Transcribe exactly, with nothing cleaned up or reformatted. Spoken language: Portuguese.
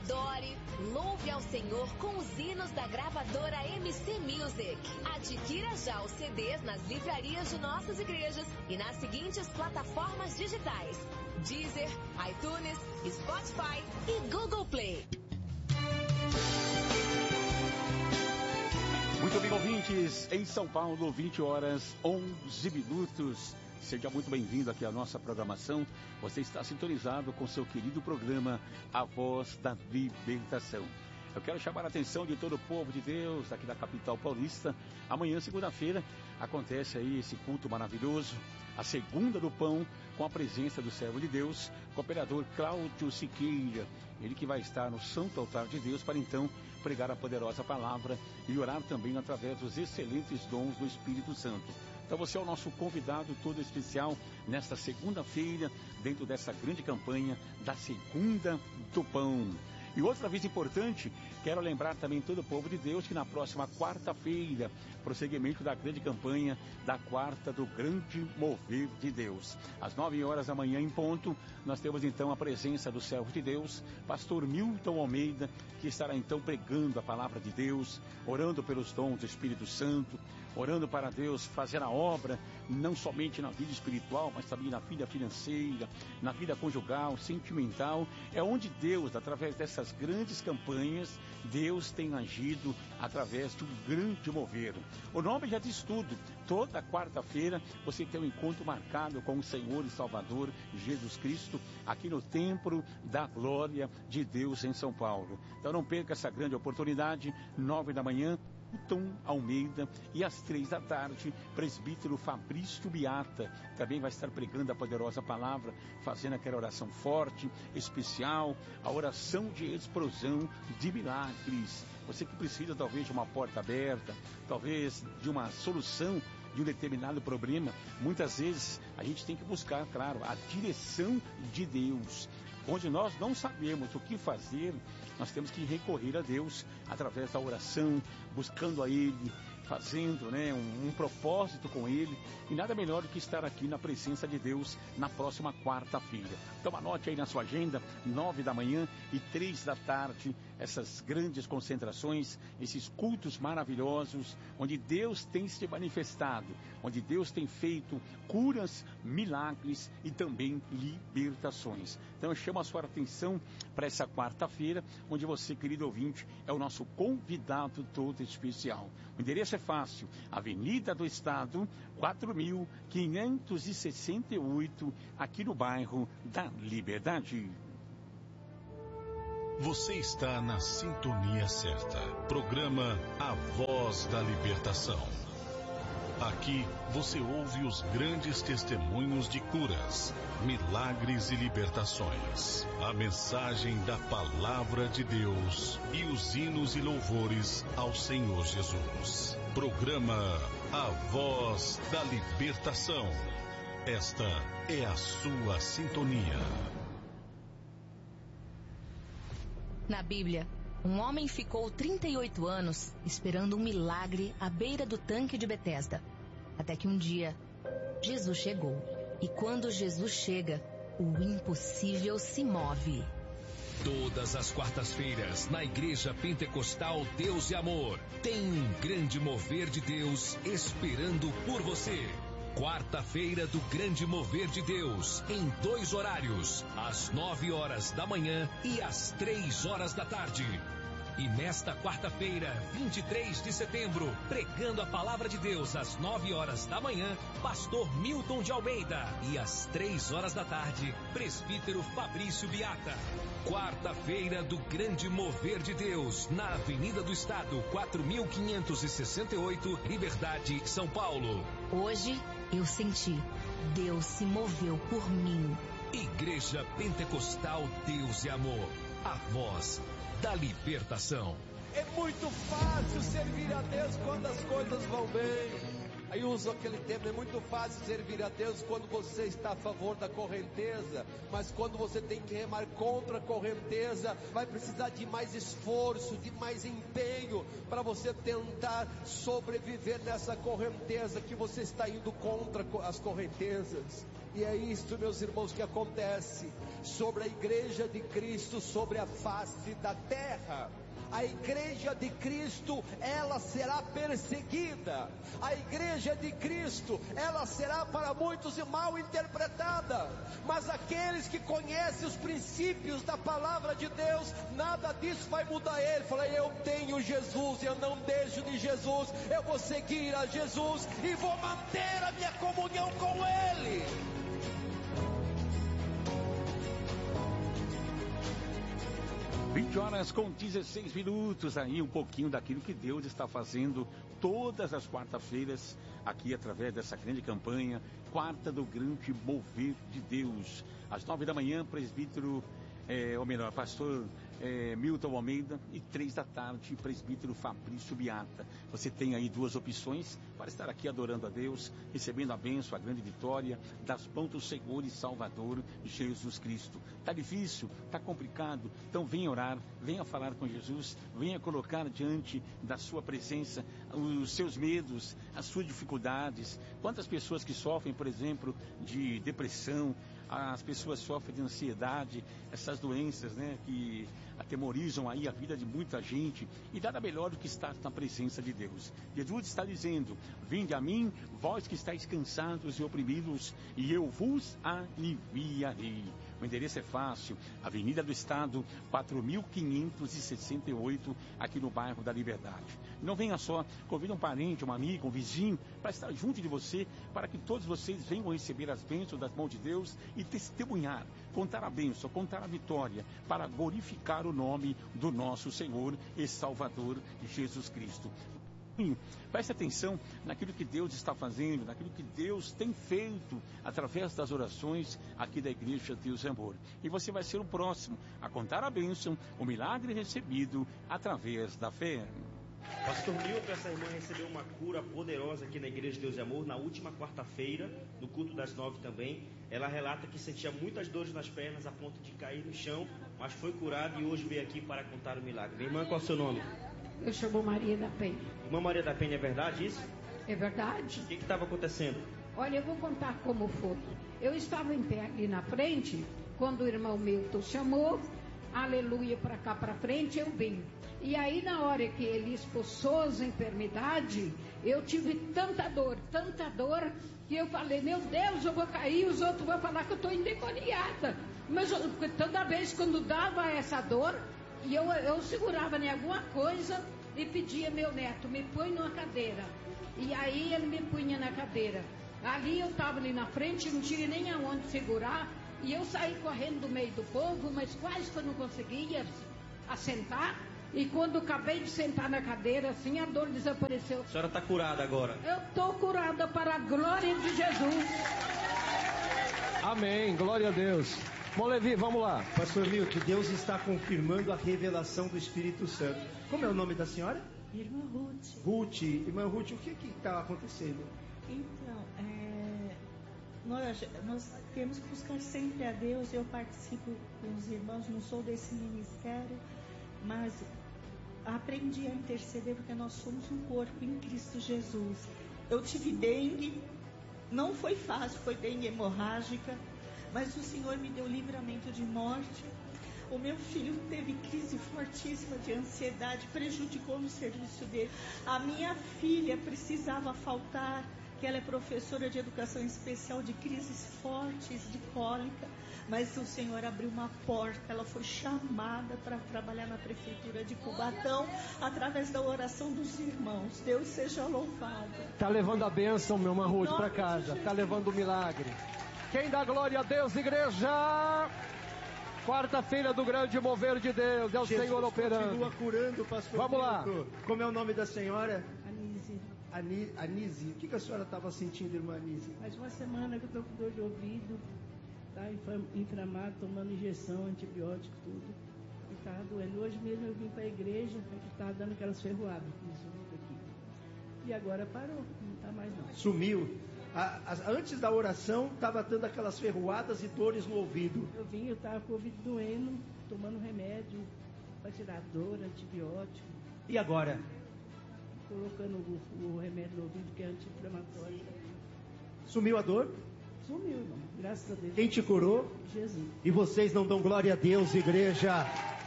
adore, louve ao Senhor com os hinos da gravadora M C Music. Adquira já os C Ds nas livrarias de nossas igrejas e nas seguintes plataformas digitais: Deezer, iTunes, Spotify e Google Play. Muito bem, ouvintes, em São Paulo, vinte horas, onze minutos. Seja muito bem-vindo aqui à nossa programação. Você está sintonizado com seu querido programa A Voz da Libertação. Eu quero chamar a atenção de todo o povo de Deus aqui da capital paulista. Amanhã, segunda-feira, acontece aí esse culto maravilhoso, a segunda do pão, com a presença do servo de Deus, cooperador Cláudio Siqueira. Ele que vai estar no Santo Altar de Deus para então pregar a poderosa palavra e orar também através dos excelentes dons do Espírito Santo. Então você é o nosso convidado todo especial nesta segunda-feira, dentro dessa grande campanha da Segunda do Pão. E outra vez importante, quero lembrar também todo o povo de Deus que na próxima quarta-feira, prosseguimento da grande campanha da Quarta do Grande Mover de Deus. Às nove horas da manhã em ponto, nós temos então a presença do servo de Deus, pastor Milton Almeida, que estará então pregando a palavra de Deus, orando pelos dons do Espírito Santo, orando para Deus fazer a obra, não somente na vida espiritual, mas também na vida financeira, na vida conjugal, sentimental. É onde Deus, através dessas grandes campanhas, Deus tem agido através de um grande mover. O nome já diz tudo. Toda quarta-feira você tem um encontro marcado com o Senhor e Salvador Jesus Cristo, aqui no Templo da Glória de Deus em São Paulo. Então não perca essa grande oportunidade, nove da manhã, Milton Almeida, e às três da tarde, presbítero Fabrício Biata também vai estar pregando a poderosa palavra, fazendo aquela oração forte, especial, a oração de explosão de milagres. Você que precisa talvez de uma porta aberta, talvez de uma solução de um determinado problema, muitas vezes a gente tem que buscar, claro, a direção de Deus. Onde nós não sabemos o que fazer, nós temos que recorrer a Deus através da oração, buscando a Ele, fazendo né, um, um propósito com Ele. E nada melhor do que estar aqui na presença de Deus na próxima quarta-feira. Então anote aí na sua agenda, nove da manhã e três da tarde, essas grandes concentrações, esses cultos maravilhosos, onde Deus tem se manifestado, onde Deus tem feito curas, milagres e também libertações. Então eu chamo a sua atenção para essa quarta-feira, onde você, querido ouvinte, é o nosso convidado todo especial. O endereço é fácil, Avenida do Estado, quatro mil quinhentos e sessenta e oito, aqui no bairro da Liberdade. Você está na sintonia certa. Programa A Voz da Libertação. Aqui você ouve os grandes testemunhos de curas, milagres e libertações. A mensagem da Palavra de Deus e os hinos e louvores ao Senhor Jesus. Programa A Voz da Libertação. Esta é a sua sintonia. Na Bíblia, um homem ficou trinta e oito anos esperando um milagre à beira do tanque de Betesda. Até que um dia, Jesus chegou. E quando Jesus chega, o impossível se move. Todas as quartas-feiras, na Igreja Pentecostal Deus e Amor, tem um grande mover de Deus esperando por você. Quarta-feira do Grande Mover de Deus, em dois horários, às nove horas da manhã e às três horas da tarde. E nesta quarta-feira, vinte e três de setembro, pregando a palavra de Deus às nove horas da manhã, pastor Milton de Almeida. E às três horas da tarde, presbítero Fabrício Biata. Quarta-feira do Grande Mover de Deus, na Avenida do Estado, quatro mil quinhentos e sessenta e oito, Liberdade, São Paulo. Hoje eu senti, Deus se moveu por mim. Igreja Pentecostal Deus e Amor, a voz da libertação. É muito fácil servir a Deus quando as coisas vão bem. Aí uso aquele termo, é muito fácil servir a Deus quando você está a favor da correnteza, mas quando você tem que remar contra a correnteza, vai precisar de mais esforço, de mais empenho, para você tentar sobreviver nessa correnteza que você está indo contra as correntezas. E é isto, meus irmãos, que acontece. sobre a igreja de Cristo sobre a face da terra. A igreja de Cristo, ela será perseguida. A igreja de Cristo, ela será para muitos mal interpretada. Mas aqueles que conhecem os princípios da palavra de Deus, nada disso vai mudar ele. Fala, eu tenho Jesus, eu não deixo de Jesus, eu vou seguir a Jesus e vou manter a minha comunhão com Ele. vinte horas com dezesseis minutos, aí um pouquinho daquilo que Deus está fazendo todas as quartas-feiras, aqui através dessa grande campanha, Quarta do Grande Mover de Deus. Às nove da manhã, presbítero, é, ou melhor, pastor é, Milton Almeida, e três da tarde, presbítero Fabrício Biata. Você tem aí duas opções para estar aqui adorando a Deus, recebendo a bênção, a grande vitória das mãos do Senhor e Salvador Jesus Cristo. Está difícil, está complicado, então venha orar, venha falar com Jesus, venha colocar diante da sua presença os seus medos, as suas dificuldades. Quantas pessoas que sofrem, por exemplo, de depressão, as pessoas sofrem de ansiedade, essas doenças, né, que atemorizam aí a vida de muita gente, e nada melhor do que estar na presença de Deus. Jesus está dizendo, vinde a mim, vós que estáis cansados e oprimidos, e eu vos aliviarei. O endereço é fácil, Avenida do Estado, quatro mil quinhentos e sessenta e oito, aqui no bairro da Liberdade. Não venha só, convida um parente, um amigo, um vizinho, para estar junto de você, para que todos vocês venham receber as bênçãos das mãos de Deus e testemunhar, contar a bênção, contar a vitória, para glorificar o nome do nosso Senhor e Salvador Jesus Cristo. Preste atenção naquilo que Deus está fazendo, naquilo que Deus tem feito através das orações aqui da Igreja Deus é Amor. E você vai ser o próximo a contar a bênção, o milagre recebido através da fé. Pastor Milton, essa irmã recebeu uma cura poderosa aqui na Igreja Deus é Amor na última quarta-feira, no culto das nove também. Ela relata que sentia muitas dores nas pernas a ponto de cair no chão, mas foi curada e hoje veio aqui para contar o milagre. Irmã, qual é o seu nome? Eu chamo Maria da Penha. Irmã Maria da Penha, é verdade isso? É verdade. O que estava acontecendo? Olha, eu vou contar como foi. Eu estava em pé ali na frente, quando o irmão Milton chamou, aleluia, para cá para frente, eu vim. E aí na hora que ele expulsou as enfermidades, eu tive tanta dor, tanta dor, que eu falei, meu Deus, eu vou cair, os outros vão falar que eu estou endemoniada. Mas eu, toda vez quando dava essa dor, e eu, eu segurava em alguma coisa e pedia meu neto, me põe numa cadeira. E aí ele me punha na cadeira. Ali eu estava ali na frente, não tinha nem aonde segurar, e eu saí correndo do meio do povo, mas quase que eu não conseguia assentar. E quando acabei de sentar na cadeira, assim, a dor desapareceu. A senhora está curada agora? Eu estou curada para a glória de Jesus. Amém, glória a Deus. Bom, Levi, vamos lá. Pastor Milton, Deus está confirmando a revelação do Espírito Santo. Como é o nome da senhora? Irmã Ruth. Ruth. Irmã Ruth, o que está acontecendo? Então, é, nós, nós temos que buscar sempre a Deus. Eu participo com os irmãos, não sou desse ministério, mas aprendi a interceder porque nós somos um corpo em Cristo Jesus. Eu tive dengue, não foi fácil, foi dengue hemorrágica, mas o Senhor me deu livramento de morte. O meu filho teve crise fortíssima de ansiedade, prejudicou no serviço dele. A minha filha precisava faltar, que ela é professora de educação especial, de crises fortes, de cólica, mas o Senhor abriu uma porta. Ela foi chamada para trabalhar na prefeitura de Cubatão, através da oração dos irmãos. Deus seja louvado. Está levando a bênção, meu irmão Ruth, para casa. Está levando o milagre. Quem dá glória a Deus, igreja? Quarta-feira do grande mover de Deus, é o Jesus Senhor operando. Continua curando, pastor. Vamos lá. Como é o nome da senhora? Anise. Ani, Anise. O que, que a senhora estava sentindo, irmã Anise? Faz uma semana que eu estou com dor de ouvido, tá inflamado, tomando injeção, antibiótico, tudo. E estava doendo. Hoje mesmo eu vim para a igreja, que estava dando aquelas ferroadas aqui. E agora parou, não está mais não. Sumiu. A, a, antes da oração, estava dando aquelas ferroadas e dores no ouvido. Eu vim, eu estava com o ouvido doendo, tomando remédio para tirar dor, antibiótico. E agora? Colocando o, o remédio no ouvido, que é anti-inflamatório. Sumiu a dor? Sumiu, irmão. Graças a Deus. Quem te curou? Jesus. E vocês não dão glória a Deus, igreja?